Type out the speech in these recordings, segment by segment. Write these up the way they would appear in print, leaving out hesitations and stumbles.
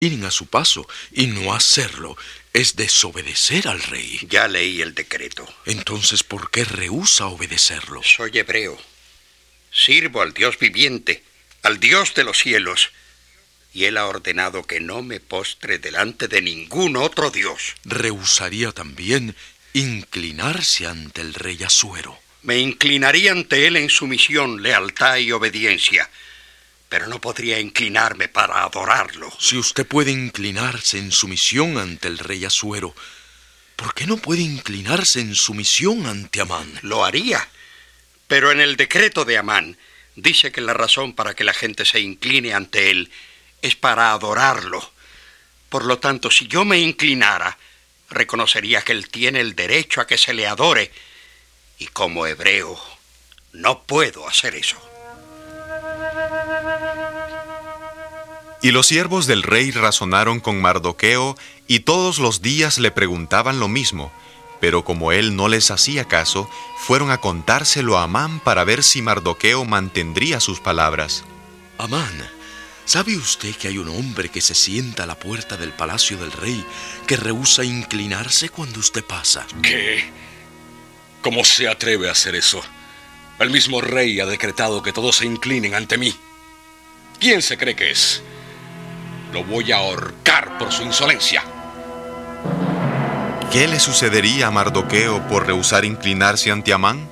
inclinen a su paso, y no hacerlo es desobedecer al rey. Ya leí el decreto. Entonces, ¿por qué rehúsa obedecerlo? Soy hebreo. Sirvo al Dios viviente, al Dios de los cielos. Y Él ha ordenado que no me postre delante de ningún otro Dios. Rehusaría también inclinarse ante el rey Asuero. Me inclinaría ante Él en sumisión, lealtad y obediencia, pero no podría inclinarme para adorarlo. Si usted puede inclinarse en sumisión ante el rey Asuero, ¿por qué no puede inclinarse en sumisión ante Amán? Lo haría, pero en el decreto de Amán dice que la razón para que la gente se incline ante él es para adorarlo. Por lo tanto, si yo me inclinara, reconocería que él tiene el derecho a que se le adore, y como hebreo no puedo hacer eso. Y los siervos del rey razonaron con Mardoqueo, y todos los días le preguntaban lo mismo. Pero como él no les hacía caso, fueron a contárselo a Amán para ver si Mardoqueo mantendría sus palabras. Amán, ¿sabe usted que hay un hombre que se sienta a la puerta del palacio del rey que rehúsa inclinarse cuando usted pasa? ¿Qué? ¿Cómo se atreve a hacer eso? El mismo rey ha decretado que todos se inclinen ante mí. ¿Quién se cree que es? Lo voy a ahorcar por su insolencia. ¿Qué le sucedería a Mardoqueo por rehusar inclinarse ante Amán?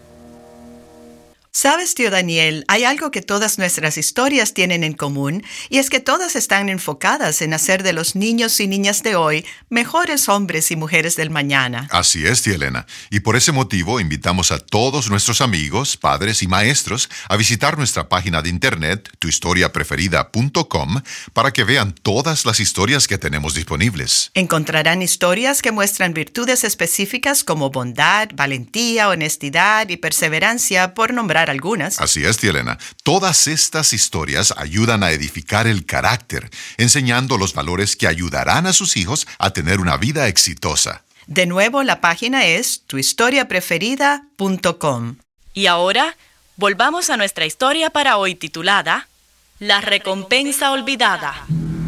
¿Sabes, tío Daniel? Hay algo que todas nuestras historias tienen en común, y es que todas están enfocadas en hacer de los niños y niñas de hoy mejores hombres y mujeres del mañana. Así es, tía Elena. Y por ese motivo invitamos a todos nuestros amigos, padres y maestros a visitar nuestra página de internet, tuhistoriapreferida.com, para que vean todas las historias que tenemos disponibles. Encontrarán historias que muestran virtudes específicas como bondad, valentía, honestidad y perseverancia, por nombrar algunas. Así es, tía Elena. Todas estas historias ayudan a edificar el carácter, enseñando los valores que ayudarán a sus hijos a tener una vida exitosa. De nuevo, la página es tuhistoriapreferida.com. Y ahora, volvamos a nuestra historia para hoy titulada La recompensa olvidada.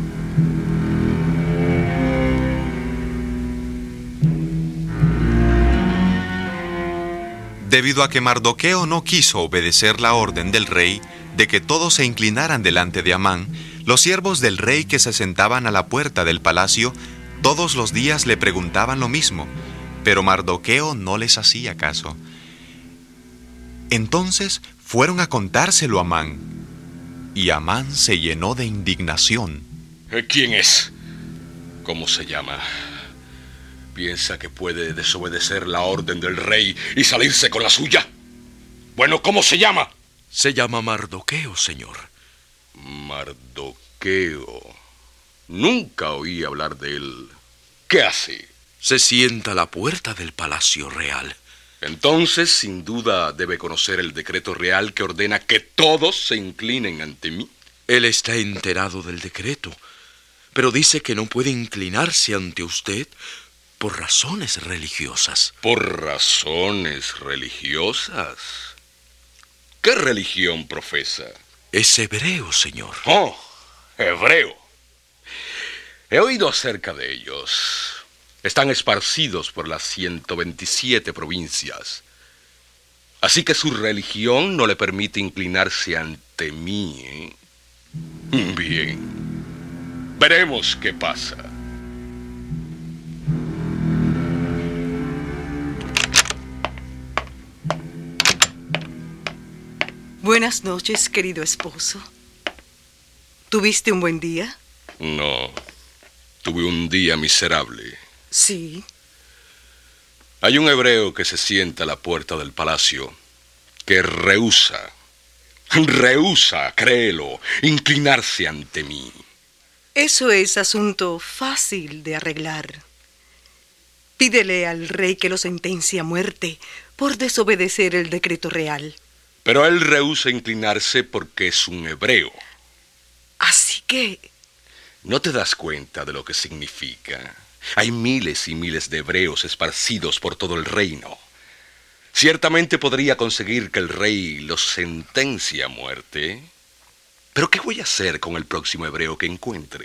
Debido a que Mardoqueo no quiso obedecer la orden del rey de que todos se inclinaran delante de Amán, los siervos del rey que se sentaban a la puerta del palacio todos los días le preguntaban lo mismo, pero Mardoqueo no les hacía caso. Entonces fueron a contárselo a Amán, y Amán se llenó de indignación. ¿Quién es? ¿Cómo se llama? ¿Piensa que puede desobedecer la orden del rey y salirse con la suya? Bueno, ¿cómo se llama? Se llama Mardoqueo, señor. Mardoqueo. Nunca oí hablar de él. ¿Qué hace? Se sienta a la puerta del palacio real. Entonces, sin duda, debe conocer el decreto real que ordena que todos se inclinen ante mí. Él está enterado del decreto, pero dice que no puede inclinarse ante usted por razones religiosas. ¿Por razones religiosas? ¿Qué religión profesa? Es hebreo, señor. Oh, hebreo. He oído acerca de ellos. Están esparcidos por las 127 provincias. Así que su religión no le permite inclinarse ante mí, ¿eh? Bien. Veremos qué pasa. Buenas noches, querido esposo. ¿Tuviste un buen día? No, tuve un día miserable. Sí. Hay un hebreo que se sienta a la puerta del palacio que rehúsa, créelo, inclinarse ante mí. Eso es asunto fácil de arreglar. Pídele al rey que lo sentencie a muerte por desobedecer el decreto real. Pero él rehúsa inclinarse porque es un hebreo. Así que... ¿No te das cuenta de lo que significa? Hay miles y miles de hebreos esparcidos por todo el reino. Ciertamente podría conseguir que el rey los sentencie a muerte. ¿Pero qué voy a hacer con el próximo hebreo que encuentre?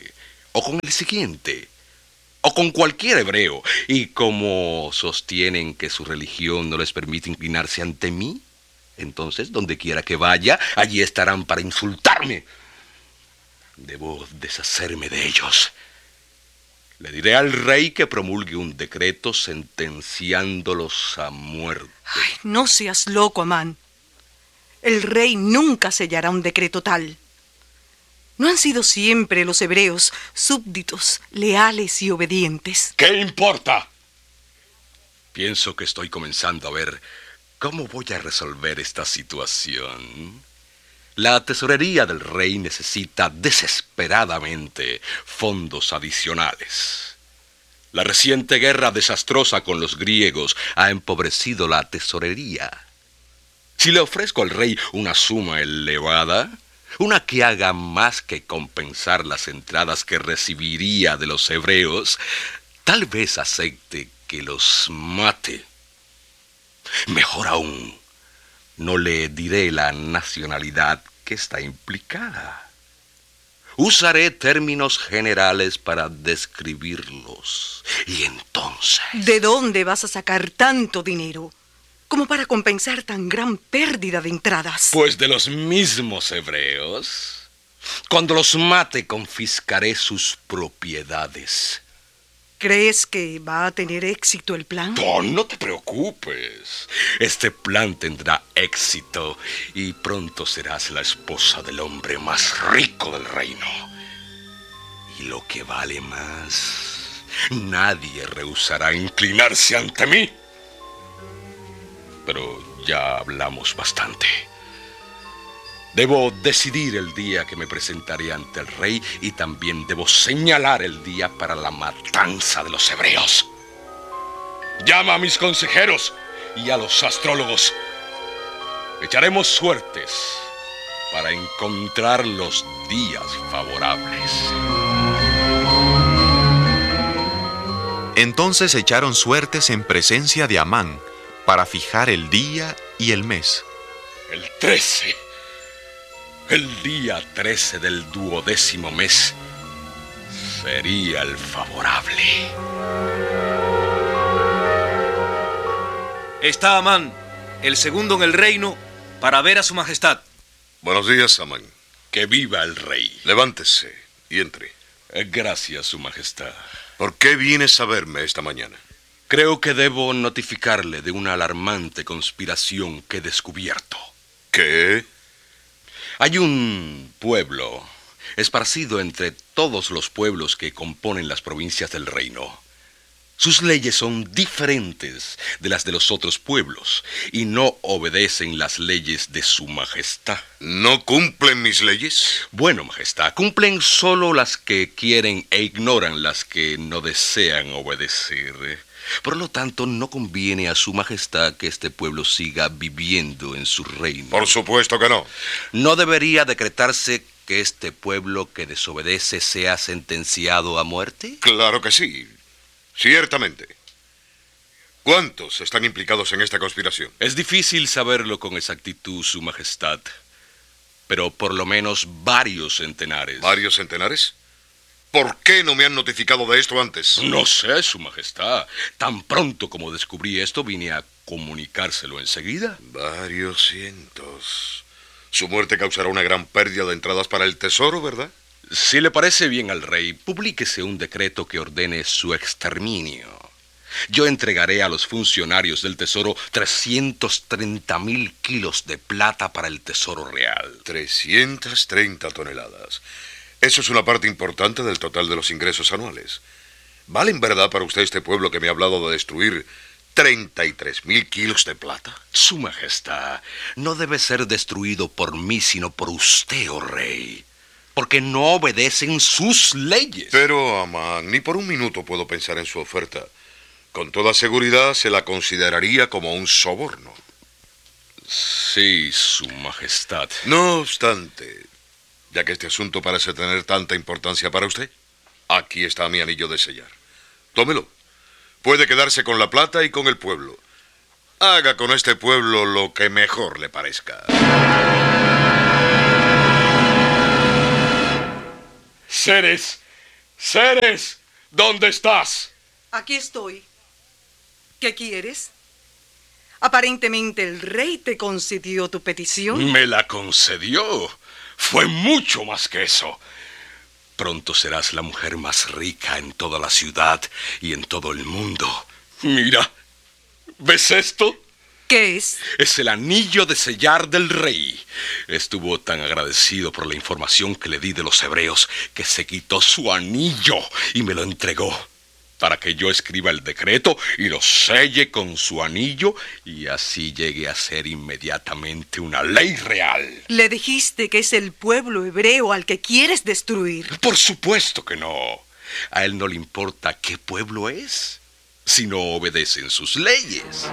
o con el siguiente, o con cualquier hebreo. Y como sostienen que su religión no les permite inclinarse ante mí, entonces, donde quiera que vaya, allí estarán para insultarme. Debo deshacerme de ellos. Le diré al rey que promulgue un decreto sentenciándolos a muerte. Ay, no seas loco, Amán. El rey nunca sellará un decreto tal. ¿No han sido siempre los hebreos súbditos, leales y obedientes? ¿Qué importa? Pienso que estoy comenzando a ver cómo voy a resolver esta situación. La tesorería del rey necesita desesperadamente fondos adicionales. La reciente guerra desastrosa con los griegos ha empobrecido la tesorería. Si le ofrezco al rey una suma elevada, una que haga más que compensar las entradas que recibiría de los hebreos, tal vez acepte que los mate. Mejor aún, no le diré la nacionalidad que está implicada. Usaré términos generales para describirlos. Y entonces... ¿De dónde vas a sacar tanto dinero como para compensar tan gran pérdida de entradas? Pues de los mismos hebreos. Cuando los mate, confiscaré sus propiedades. ¿Crees que va a tener éxito el plan? Oh, no te preocupes. Este plan tendrá éxito y pronto serás la esposa del hombre más rico del reino. Y lo que vale más, nadie rehusará inclinarse ante mí. Pero ya hablamos bastante. Debo decidir el día que me presentaré ante el rey y también debo señalar el día para la matanza de los hebreos. Llama a mis consejeros y a los astrólogos. Echaremos suertes para encontrar los días favorables. Entonces echaron suertes en presencia de Amán para fijar el día y el mes. El 13. El día 13 del 12º mes sería el favorable. Está Amán, el segundo en el reino, para ver a su majestad. Buenos días, Amán. Que viva el rey. Levántese y entre. Gracias, su majestad. ¿Por qué vienes a verme esta mañana? Creo que debo notificarle de una alarmante conspiración que he descubierto. ¿Qué? Hay un pueblo esparcido entre todos los pueblos que componen las provincias del reino. Sus leyes son diferentes de las de los otros pueblos y no obedecen las leyes de su majestad. ¿No cumplen mis leyes? Bueno, majestad, cumplen solo las que quieren e ignoran las que no desean obedecer. Por lo tanto, no conviene a su majestad que este pueblo siga viviendo en su reino. Por supuesto que no. ¿No debería decretarse que este pueblo que desobedece sea sentenciado a muerte? Claro que sí. Ciertamente. ¿Cuántos están implicados en esta conspiración? Es difícil saberlo con exactitud, su majestad. Pero por lo menos varios centenares. ¿Varios centenares? ¿Por qué no me han notificado de esto antes? No sé, su majestad. Tan pronto como descubrí esto, vine a comunicárselo enseguida. Varios cientos. Su muerte causará una gran pérdida de entradas para el tesoro, ¿verdad? Si le parece bien al rey, publíquese un decreto que ordene su exterminio. Yo entregaré a los funcionarios del tesoro 330,000 kilos de plata para el tesoro real. 330 toneladas. Eso es una parte importante del total de los ingresos anuales. ¿Vale en verdad para usted este pueblo que me ha hablado de destruir 33,000 kilos de plata? Su majestad, no debe ser destruido por mí, sino por usted, oh rey. Porque no obedecen sus leyes. Pero, Amán, ni por un minuto puedo pensar en su oferta. Con toda seguridad se la consideraría como un soborno. Sí, su majestad. No obstante, ya que este asunto parece tener tanta importancia para usted, aquí está mi anillo de sellar. Tómelo. Puede quedarse con la plata y con el pueblo. Haga con este pueblo lo que mejor le parezca. Seres Ceres, ¿dónde estás? Aquí estoy. ¿Qué quieres? Aparentemente el rey te concedió tu petición. Me la concedió. Fue mucho más que eso. Pronto serás la mujer más rica en toda la ciudad y en todo el mundo. Mira, ¿ves esto? ¿Qué es? Es el anillo de sellar del rey. Estuvo tan agradecido por la información que le di de los hebreos que se quitó su anillo y me lo entregó para que yo escriba el decreto y lo selle con su anillo y así llegue a ser inmediatamente una ley real. Le dijiste que es el pueblo hebreo al que quieres destruir. Por supuesto que no. A él no le importa qué pueblo es, si no obedecen sus leyes.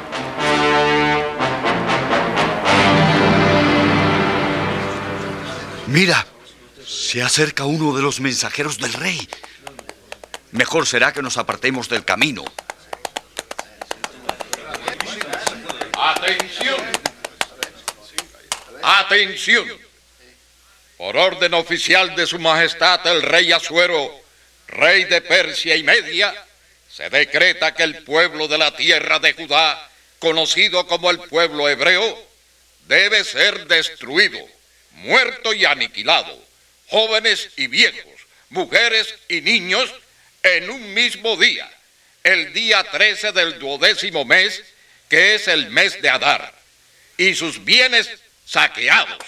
Mira, se acerca uno de los mensajeros del rey. Mejor será que nos apartemos del camino. ¡Atención! ¡Atención! Por orden oficial de Su Majestad el Rey Asuero, rey de Persia y Media, se decreta que el pueblo de la tierra de Judá, conocido como el pueblo hebreo, debe ser destruido, muerto y aniquilado, jóvenes y viejos, mujeres y niños, en un mismo día, el día 13 del 12º mes, que es el mes de Adar, y sus bienes saqueados.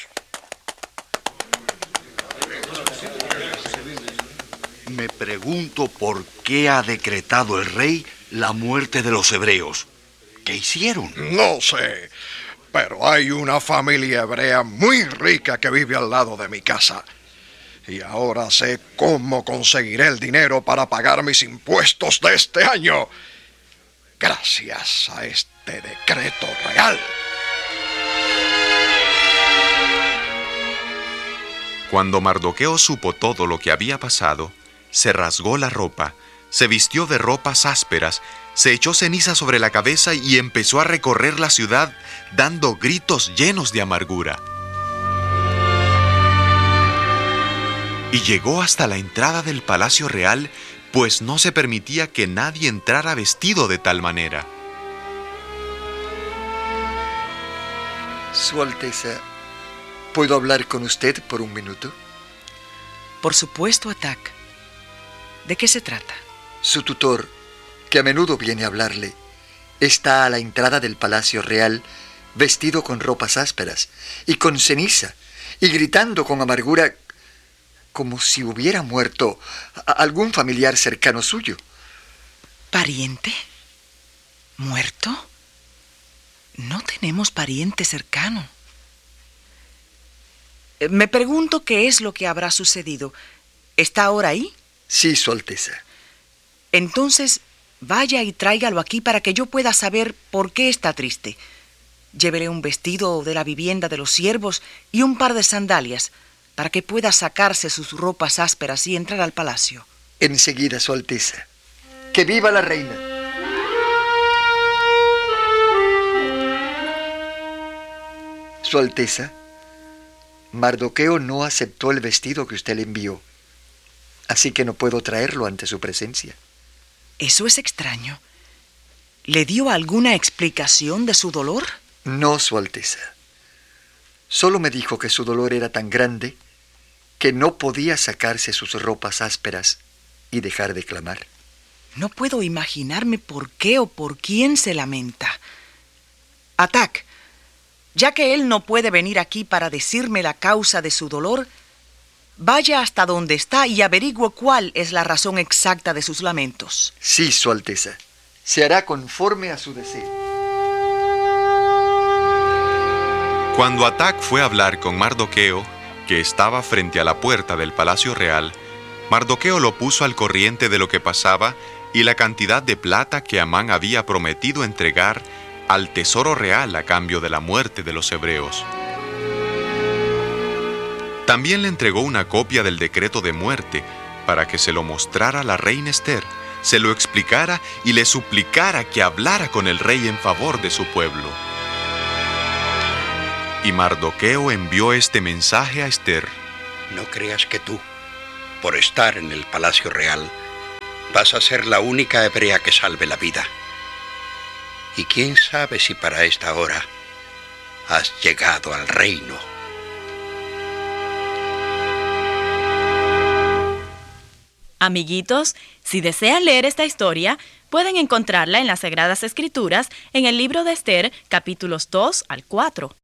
Me pregunto por qué ha decretado el rey la muerte de los hebreos. ¿Qué hicieron? No sé, pero hay una familia hebrea muy rica que vive al lado de mi casa. Y ahora sé cómo conseguiré el dinero para pagar mis impuestos de este año. Gracias a este decreto real. Cuando Mardoqueo supo todo lo que había pasado, se rasgó la ropa, se vistió de ropas ásperas, se echó ceniza sobre la cabeza y empezó a recorrer la ciudad dando gritos llenos de amargura. Y llegó hasta la entrada del palacio real, pues no se permitía que nadie entrara vestido de tal manera. Su Alteza, ¿puedo hablar con usted por un minuto? Por supuesto, Atak. ¿De qué se trata? Su tutor, que a menudo viene a hablarle, está a la entrada del palacio real, vestido con ropas ásperas y con ceniza, y gritando con amargura como si hubiera muerto algún familiar cercano suyo. ¿Pariente? ¿Muerto? No tenemos pariente cercano. Me pregunto qué es lo que habrá sucedido. ¿Está ahora ahí? Sí, Su Alteza. Entonces, vaya y tráigalo aquí para que yo pueda saber por qué está triste. Llévele un vestido de la vivienda de los siervos y un par de sandalias, para que pueda sacarse sus ropas ásperas y entrar al palacio. Enseguida, Su Alteza. ¡Que viva la reina! Su Alteza, Mardoqueo no aceptó el vestido que usted le envió, así que no puedo traerlo ante su presencia. Eso es extraño. ¿Le dio alguna explicación de su dolor? No, Su Alteza. Solo me dijo que su dolor era tan grande que no podía sacarse sus ropas ásperas y dejar de clamar. No puedo imaginarme por qué o por quién se lamenta. Atak, ya que él no puede venir aquí para decirme la causa de su dolor, vaya hasta donde está y averigüe cuál es la razón exacta de sus lamentos. Sí, Su Alteza. Se hará conforme a su deseo. Cuando Atak fue a hablar con Mardoqueo, que estaba frente a la puerta del palacio real, Mardoqueo lo puso al corriente de lo que pasaba y la cantidad de plata que Amán había prometido entregar al tesoro real a cambio de la muerte de los hebreos. También le entregó una copia del decreto de muerte para que se lo mostrara a la reina Ester, se lo explicara y le suplicara que hablara con el rey en favor de su pueblo. Y Mardoqueo envió este mensaje a Ester. No creas que tú, por estar en el palacio real, vas a ser la única hebrea que salve la vida. Y quién sabe si para esta hora has llegado al reino. Amiguitos, si desean leer esta historia, pueden encontrarla en las Sagradas Escrituras en el libro de Esther, capítulos 2 al 4.